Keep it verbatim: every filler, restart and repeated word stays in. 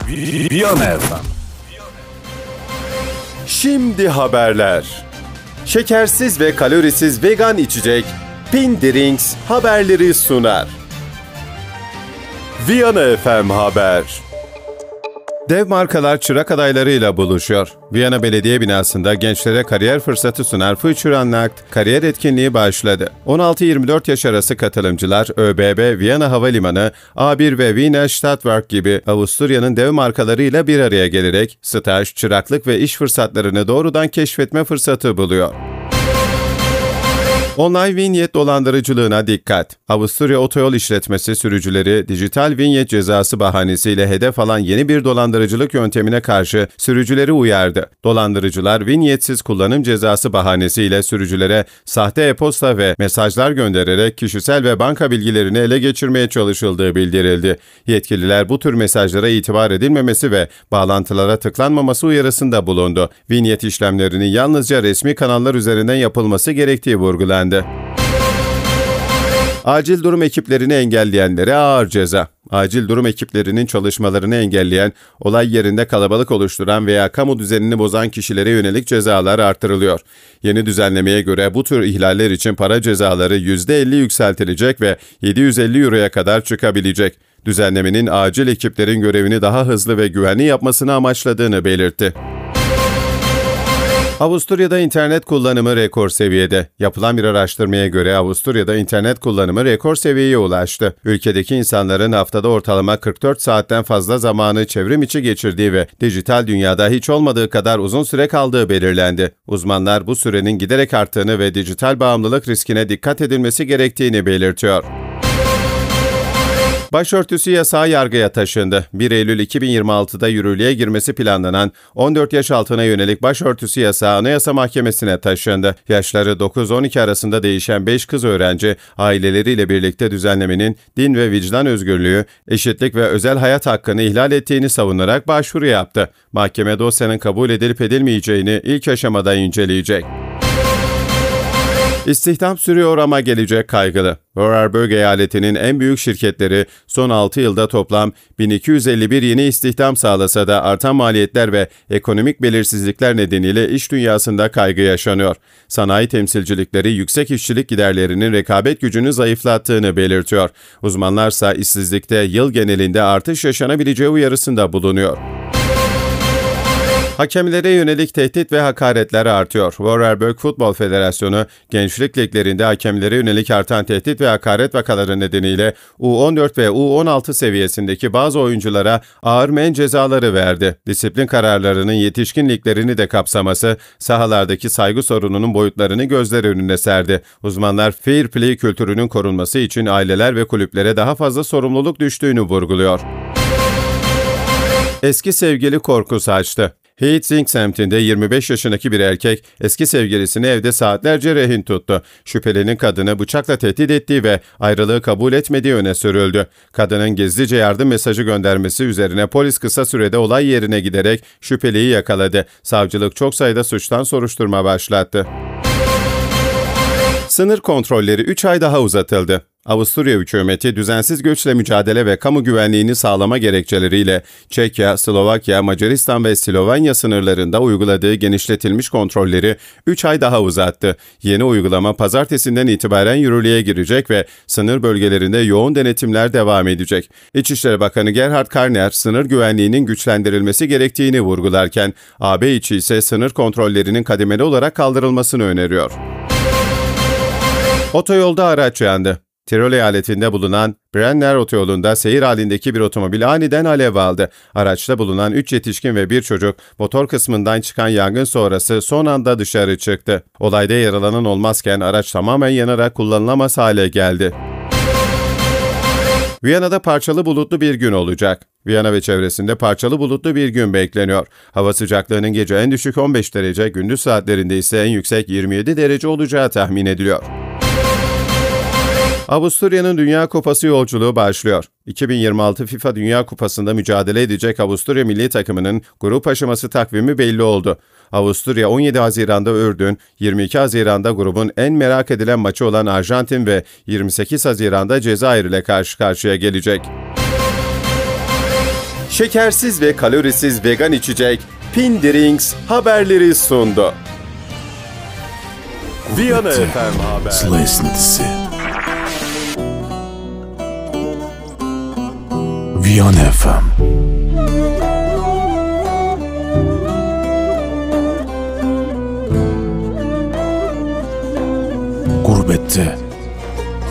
Viyana F M. Şimdi haberler. Şekersiz ve kalorisiz vegan içecek Pin Drinks haberleri sunar. Viyana F M Haber. Dev markalar çırak adaylarıyla buluşuyor. Viyana Belediye binasında gençlere kariyer fırsatı sunan Future Unlocked kariyer etkinliği başladı. on altı yirmi dört yaş arası katılımcılar ÖBB, Viyana Havalimanı, A bir ve Wiener Stadtwerk gibi Avusturya'nın dev markalarıyla bir araya gelerek staj, çıraklık ve iş fırsatlarını doğrudan keşfetme fırsatı buluyor. Online vinyet dolandırıcılığına dikkat. Avusturya Otoyol İşletmesi sürücüleri dijital vinyet cezası bahanesiyle hedef alan yeni bir dolandırıcılık yöntemine karşı sürücüleri uyardı. Dolandırıcılar vinyetsiz kullanım cezası bahanesiyle sürücülere sahte e-posta ve mesajlar göndererek kişisel ve banka bilgilerini ele geçirmeye çalışıldığı bildirildi. Yetkililer bu tür mesajlara itibar edilmemesi ve bağlantılara tıklanmaması uyarısında bulundu. Vinyet işlemlerinin yalnızca resmi kanallar üzerinden yapılması gerektiği vurgulandı. Acil durum ekiplerini engelleyenlere ağır ceza. Acil durum ekiplerinin çalışmalarını engelleyen, olay yerinde kalabalık oluşturan veya kamu düzenini bozan kişilere yönelik cezalar artırılıyor. Yeni düzenlemeye göre bu tür ihlaller için para cezaları yüzde elli yükseltilecek ve yedi yüz elli euroya kadar çıkabilecek. Düzenlemenin acil ekiplerin görevini daha hızlı ve güvenli yapmasını amaçladığını belirtti. Avusturya'da internet kullanımı rekor seviyede. Yapılan bir araştırmaya göre Avusturya'da internet kullanımı rekor seviyeye ulaştı. Ülkedeki insanların haftada ortalama kırk dört saatten fazla zamanı çevrim içi geçirdiği ve dijital dünyada hiç olmadığı kadar uzun süre kaldığı belirlendi. Uzmanlar bu sürenin giderek arttığını ve dijital bağımlılık riskine dikkat edilmesi gerektiğini belirtiyor. Başörtüsü yasağı yargıya taşındı. bir Eylül iki bin yirmi altıda yürürlüğe girmesi planlanan on dört yaş altına yönelik başörtüsü yasağı Anayasa Mahkemesi'ne taşındı. Yaşları dokuz on iki arasında değişen beş kız öğrenci aileleriyle birlikte düzenlemenin din ve vicdan özgürlüğü, eşitlik ve özel hayat hakkını ihlal ettiğini savunarak başvuru yaptı. Mahkeme dosyanın kabul edilip edilmeyeceğini ilk aşamada inceleyecek. İstihdam sürüyor ama gelecek kaygılı. Vorarlberg eyaletinin en büyük şirketleri son altı yılda toplam bin iki yüz elli bir yeni istihdam sağlasa da artan maliyetler ve ekonomik belirsizlikler nedeniyle iş dünyasında kaygı yaşanıyor. Sanayi temsilcilikleri yüksek işçilik giderlerinin rekabet gücünü zayıflattığını belirtiyor. Uzmanlarsa işsizlikte yıl genelinde artış yaşanabileceği uyarısında bulunuyor. Hakemlere yönelik tehdit ve hakaretler artıyor. Vorarlberg Futbol Federasyonu, gençlik liglerinde hakemlere yönelik artan tehdit ve hakaret vakaları nedeniyle U on dört ve U on altı seviyesindeki bazı oyunculara ağır men cezaları verdi. Disiplin kararlarının yetişkin liglerini de kapsaması, sahalardaki saygı sorununun boyutlarını gözler önüne serdi. Uzmanlar, fair play kültürünün korunması için aileler ve kulüplere daha fazla sorumluluk düştüğünü vurguluyor. Eski sevgili korku saçtı. Heidsieck semtinde yirmi beş yaşındaki bir erkek eski sevgilisini evde saatlerce rehin tuttu. Şüphelinin kadını bıçakla tehdit ettiği ve ayrılığı kabul etmediği öne sürüldü. Kadının gizlice yardım mesajı göndermesi üzerine polis kısa sürede olay yerine giderek şüpheliyi yakaladı. Savcılık çok sayıda suçtan soruşturma başlattı. Sınır kontrolleri üç ay daha uzatıldı. Avusturya hükümeti düzensiz göçle mücadele ve kamu güvenliğini sağlama gerekçeleriyle Çekya, Slovakya, Macaristan ve Slovenya sınırlarında uyguladığı genişletilmiş kontrolleri üç ay daha uzattı. Yeni uygulama pazartesinden itibaren yürürlüğe girecek ve sınır bölgelerinde yoğun denetimler devam edecek. İçişleri Bakanı Gerhard Karner, sınır güvenliğinin güçlendirilmesi gerektiğini vurgularken, A B içi ise sınır kontrollerinin kademeli olarak kaldırılmasını öneriyor. Otoyolda araç yandı. Tirol eyaletinde bulunan Brenner otoyolunda seyir halindeki bir otomobil aniden alev aldı. Araçta bulunan üç yetişkin ve bir çocuk motor kısmından çıkan yangın sonrası son anda dışarı çıktı. Olayda yaralanan olmazken araç tamamen yanarak kullanılamaz hale geldi. Viyana'da parçalı bulutlu bir gün olacak. Viyana ve çevresinde parçalı bulutlu bir gün bekleniyor. Hava sıcaklığının gece en düşük on beş derece, gündüz saatlerinde ise en yüksek yirmi yedi derece olacağı tahmin ediliyor. Avusturya'nın Dünya Kupası yolculuğu başlıyor. iki bin yirmi altı FIFA Dünya Kupası'nda mücadele edecek Avusturya milli takımının grup aşaması takvimi belli oldu. Avusturya on yedi Haziran'da Ürdün, yirmi iki Haziran'da grubun en merak edilen maçı olan Arjantin ve yirmi sekiz Haziran'da Cezayir ile karşı karşıya gelecek. şekersiz ve kalorisiz vegan içecek Pindrinks haberleri sundu. Viyana F M Haber. Sıla esintisi. Viyana F M. Gurbette